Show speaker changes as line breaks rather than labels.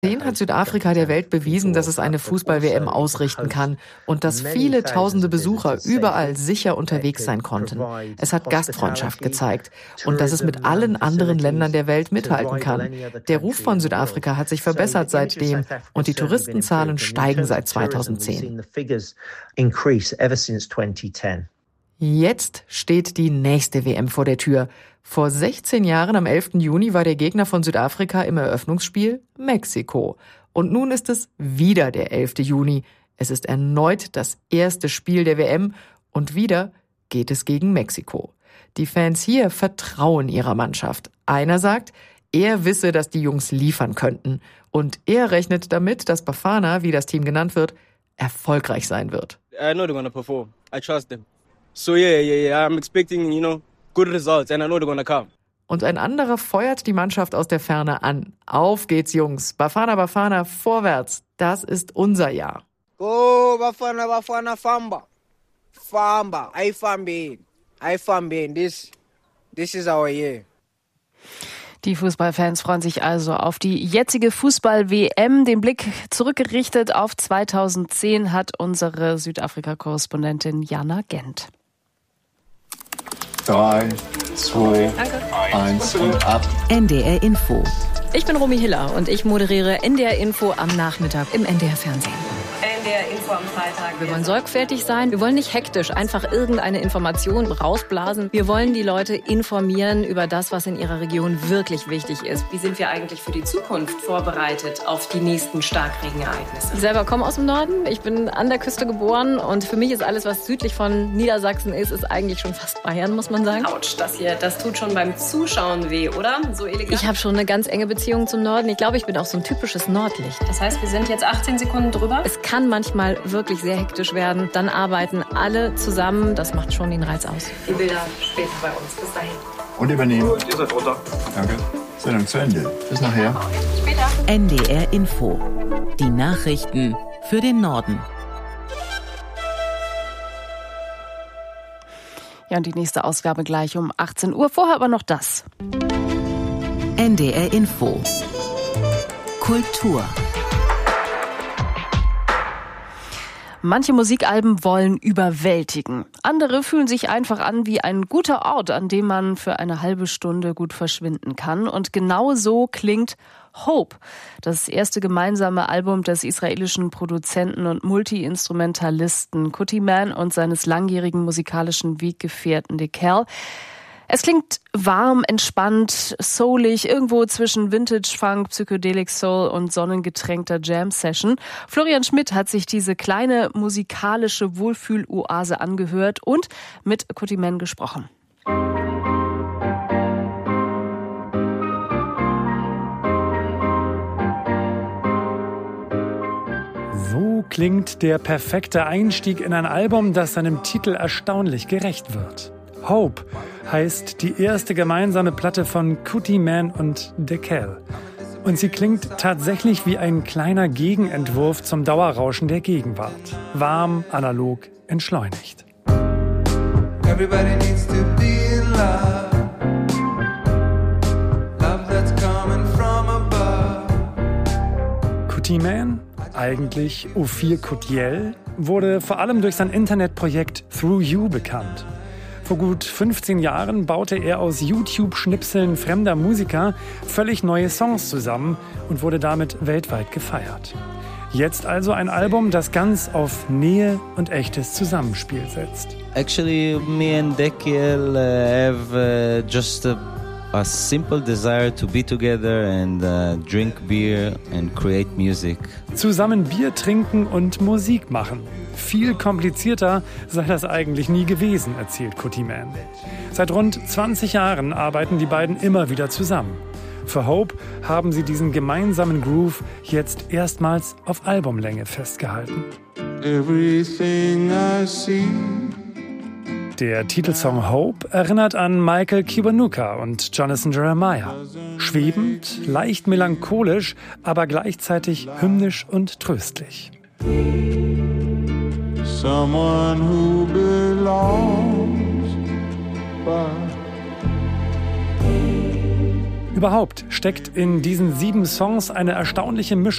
Hat Südafrika der Welt bewiesen, dass es eine Fußball-WM ausrichten kann und dass viele tausende Besucher überall sicher unterwegs sein konnten. Es hat Gastfreundschaft gezeigt und dass es mit allen anderen Ländern der Welt mithalten kann. Der Ruf von Südafrika hat sich verbessert seitdem und die Touristenzahlen steigen seit 2010. Jetzt steht die nächste WM vor der Tür. Vor 16 Jahren, am 11. Juni, war der Gegner von Südafrika im Eröffnungsspiel Mexiko. Und nun ist es wieder der 11. Juni. Es ist erneut das erste Spiel der WM und wieder geht es gegen Mexiko. Die Fans hier vertrauen ihrer Mannschaft. Einer sagt, er wisse, dass die Jungs liefern könnten. Und er rechnet damit, dass Bafana, wie das Team genannt wird, erfolgreich sein wird.
I know they're gonna perform. I trust them. So yeah, I'm expecting, good results and I know they're gonna come.
Und ein anderer feuert die Mannschaft aus der Ferne an. Auf geht's, Jungs. Bafana, Bafana, vorwärts. Das ist unser Jahr.
Go, Bafana, Bafana, Famba. Famba, I Fambin. This is our year.
Die Fußballfans freuen sich also auf die jetzige Fußball-WM. Den Blick zurückgerichtet auf 2010 hat unsere Südafrika-Korrespondentin Jana Gent.
3, 2, 1 und ab.
NDR Info.
Ich bin Romy Hiller und ich moderiere NDR Info am Nachmittag im NDR Fernsehen.
NDR Info am Freitag.
Wir wollen sorgfältig sein. Wir wollen nicht hektisch einfach irgendeine Information rausblasen. Wir wollen die Leute informieren über das, was in ihrer Region wirklich wichtig ist.
Wie sind wir eigentlich für die Zukunft vorbereitet auf die nächsten Starkregenereignisse?
Ich selber komme aus dem Norden. Ich bin an der Küste geboren und für mich ist alles, was südlich von Niedersachsen ist eigentlich schon fast Bayern, muss man sagen.
Autsch, das tut schon beim Zuschauen weh, oder? So elegant.
Ich habe schon eine ganz enge Beziehung zum Norden. Ich glaube, ich bin auch so ein typisches Nordlicht.
Das heißt, wir sind jetzt 18 Sekunden drüber?
Es kann manchmal wirklich sehr hektisch werden. Dann arbeiten alle zusammen. Das macht schon den Reiz aus.
Die Bilder später bei uns. Bis dahin.
Und übernehmen.
Gut, ihr seid runter.
Danke. Sendung zu Ende. Bis nachher.
Später.
NDR Info. Die Nachrichten für den Norden.
Ja, und die nächste Ausgabe gleich um 18 Uhr. Vorher aber noch das.
NDR Info. Kultur.
Manche Musikalben wollen überwältigen. Andere fühlen sich einfach an wie ein guter Ort, an dem man für eine halbe Stunde gut verschwinden kann. Und genau so klingt Hope, das erste gemeinsame Album des israelischen Produzenten und Multi-Instrumentalisten Kutiman und seines langjährigen musikalischen Weggefährten Dekel. Es klingt warm, entspannt, soulig, irgendwo zwischen Vintage Funk, Psychedelic Soul und sonnengetränkter Jam Session. Florian Schmidt hat sich diese kleine musikalische Wohlfühloase angehört und mit Kutiman gesprochen.
So klingt der perfekte Einstieg in ein Album, das seinem Titel erstaunlich gerecht wird. Hope heißt die erste gemeinsame Platte von Kutiman und Dekel. Und sie klingt tatsächlich wie ein kleiner Gegenentwurf zum Dauerrauschen der Gegenwart. Warm, analog, entschleunigt.
Everybody needs to be in love. Love that's coming from above.
Kutiman, eigentlich Ophir Kutiel, wurde vor allem durch sein Internetprojekt Through You bekannt. Vor gut 15 Jahren baute er aus YouTube-Schnipseln fremder Musiker völlig neue Songs zusammen und wurde damit weltweit gefeiert. Jetzt also ein Album, das ganz auf Nähe und echtes Zusammenspiel setzt.
Actually, me and Dekel have just a simple desire to be together and drink beer and create music.
Zusammen Bier trinken und Musik machen. Viel komplizierter sei das eigentlich nie gewesen, erzählt Kutiman. Seit rund 20 Jahren arbeiten die beiden immer wieder zusammen. Für Hope haben sie diesen gemeinsamen Groove jetzt erstmals auf Albumlänge festgehalten.
Everything I see.
Der Titelsong Hope erinnert an Michael Kiwanuka und Jonathan Jeremiah. Schwebend, leicht melancholisch, aber gleichzeitig hymnisch und tröstlich.
Someone who belongs by.
Überhaupt steckt in diesen 7 Songs eine erstaunliche Mischung